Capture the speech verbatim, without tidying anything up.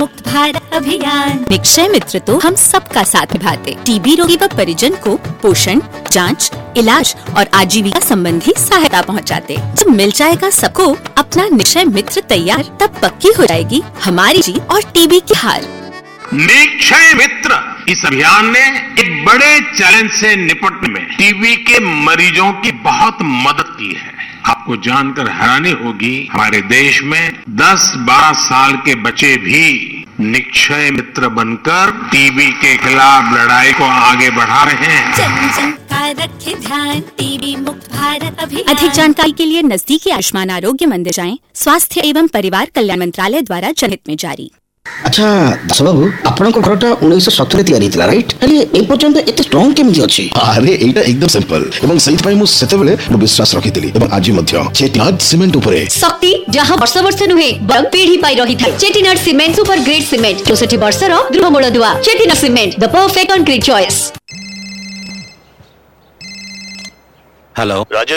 मुक्त भारत अभियान। निक्षय मित्र तो हम सबका साथ निभाते। टीबी रोगी व परिजन को पोषण, जांच, इलाज और आजीविका संबंधी सहायता पहुंचाते। जब मिल जाएगा सबको अपना निक्षय मित्र तैयार, तब पक्की हो जाएगी हमारी जीत और टीबी की हार। निक्षय मित्र इस अभियान ने एक बड़े चैलेंज से निपटने में टीबी के मरीजों की बहुत मदद की है। आपको जानकर हैरानी होगी, हमारे देश में दस बारह साल के बच्चे भी निक्षय मित्र बनकर टीबी के खिलाफ लड़ाई को आगे बढ़ा रहे हैं। जन जन का रखे ध्यान, टीबी मुक्त भारत अभियान। अधिक जानकारी के लिए नजदीकी आयुष्मान आरोग्य मंदिर जाएं। स्वास्थ्य एवं परिवार कल्याण मंत्रालय द्वारा जनहित में जारी। अच्छा दास बाबू, आपन को घरटा उन्नीस सौ सत्तर तैयारी थिला राइट? खाली ए पर्यंत एते स्ट्रांग केमिति अछि? अरे एटा एकदम सिंपल एवं सहित पई मु सेतेबेले विश्वास रखितली एवं आज मध्य चेटिनाड सीमेंट उपरे शक्ति जहां वर्ष वर्ष नुहे बरं पीढ़ी पाई रही था। Chettinad cement super grade cement चौसठ वर्ष रो दृढ़ मूल दुआ। Chettinad cement the perfect concrete choice. Hello Rajesh